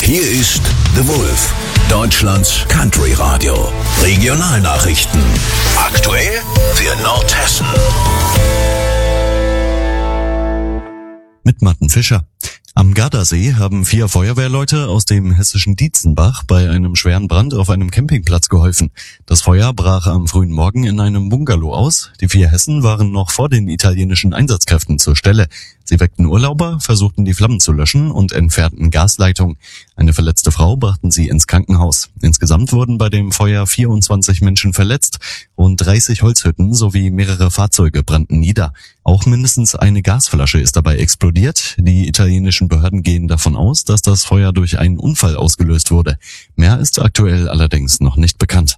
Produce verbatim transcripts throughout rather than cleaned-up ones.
Hier ist The Wolf, Deutschlands Country Radio. Regionalnachrichten. Aktuell für Nordhessen. Mit Martin Fischer. Am Gardasee haben vier Feuerwehrleute aus dem hessischen Dietzenbach bei einem schweren Brand auf einem Campingplatz geholfen. Das Feuer brach am frühen Morgen in einem Bungalow aus. Die vier Hessen waren noch vor den italienischen Einsatzkräften zur Stelle. Sie weckten Urlauber, versuchten die Flammen zu löschen und entfernten Gasleitungen. Eine verletzte Frau brachten sie ins Krankenhaus. Insgesamt wurden bei dem Feuer vierundzwanzig Menschen verletzt und dreißig Holzhütten sowie mehrere Fahrzeuge brannten nieder. Auch mindestens eine Gasflasche ist dabei explodiert. Die italienischen Behörden gehen davon aus, dass das Feuer durch einen Unfall ausgelöst wurde. Mehr ist aktuell allerdings noch nicht bekannt.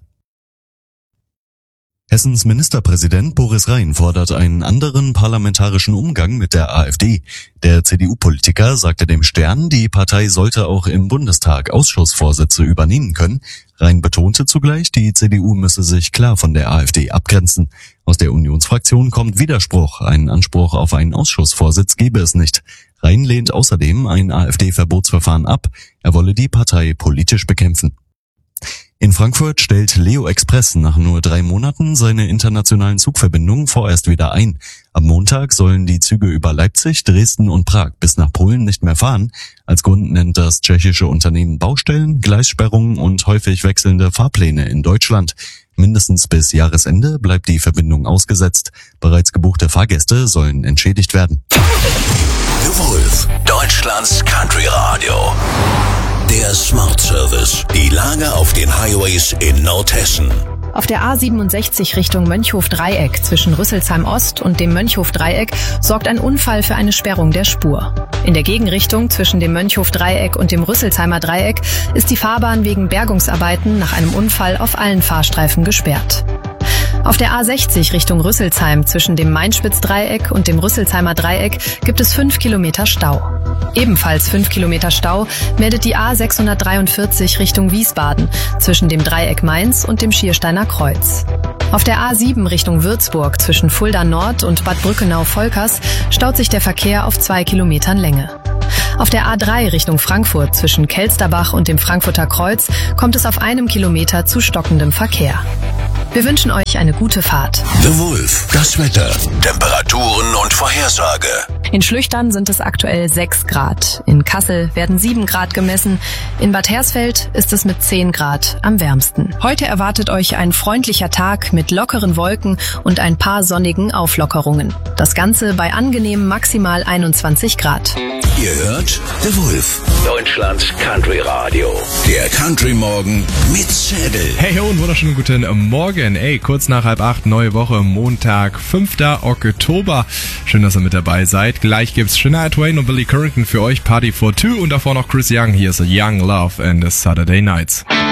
Hessens Ministerpräsident Boris Rhein fordert einen anderen parlamentarischen Umgang mit der AfD. Der C D U-Politiker sagte dem Stern, die Partei sollte auch im Bundestag Ausschussvorsitze übernehmen können. Rhein betonte zugleich, die C D U müsse sich klar von der AfD abgrenzen. Aus der Unionsfraktion kommt Widerspruch. Einen Anspruch auf einen Ausschussvorsitz gebe es nicht. Rhein lehnt außerdem ein AfD-Verbotsverfahren ab. Er wolle die Partei politisch bekämpfen. In Frankfurt stellt Leo Express nach nur drei Monaten seine internationalen Zugverbindungen vorerst wieder ein. Am Montag sollen die Züge über Leipzig, Dresden und Prag bis nach Polen nicht mehr fahren. Als Grund nennt das tschechische Unternehmen Baustellen, Gleissperrungen und häufig wechselnde Fahrpläne in Deutschland. Mindestens bis Jahresende bleibt die Verbindung ausgesetzt. Bereits gebuchte Fahrgäste sollen entschädigt werden. The Wolf, Deutschlands Country Radio. Der Smart Service. Die Lage auf den Highways in Nordhessen. Auf der A siebenundsechzig Richtung Mönchhof-Dreieck zwischen Rüsselsheim Ost und dem Mönchhof-Dreieck sorgt ein Unfall für eine Sperrung der Spur. In der Gegenrichtung zwischen dem Mönchhof-Dreieck und dem Rüsselsheimer Dreieck ist die Fahrbahn wegen Bergungsarbeiten nach einem Unfall auf allen Fahrstreifen gesperrt. Auf der A sechzig Richtung Rüsselsheim zwischen dem Mainspitz-Dreieck und dem Rüsselsheimer Dreieck gibt es fünf Kilometer Stau. Ebenfalls fünf Kilometer Stau meldet die A sechshundertdreiundvierzig Richtung Wiesbaden zwischen dem Dreieck Mainz und dem Schiersteiner Kreuz. Auf der A sieben Richtung Würzburg zwischen Fulda Nord und Bad Brückenau-Volkers staut sich der Verkehr auf zwei Kilometern Länge. Auf der A drei Richtung Frankfurt zwischen Kelsterbach und dem Frankfurter Kreuz kommt es auf einem Kilometer zu stockendem Verkehr. Wir wünschen euch eine gute Fahrt. The Wolf, das Wetter, Temperaturen und Vorhersage. In Schlüchtern sind es aktuell sechs Grad. In Kassel werden sieben Grad gemessen. In Bad Hersfeld ist es mit zehn Grad am wärmsten. Heute erwartet euch ein freundlicher Tag mit lockeren Wolken und ein paar sonnigen Auflockerungen. Das Ganze bei angenehmen maximal einundzwanzig Grad. Ihr hört The Wolf, Deutschlands Country Radio. Der Country Morgen mit Zedel. Hey ho und wunderschönen guten Morgen. Ey, kurz nach halb acht, neue Woche, Montag, fünfter Oktober. Schön, dass ihr mit dabei seid. Gleich gibt's Shania Twain und Billy Currington für euch, Party for Two und davor noch Chris Young. Hier ist Young Love and the Saturday Nights.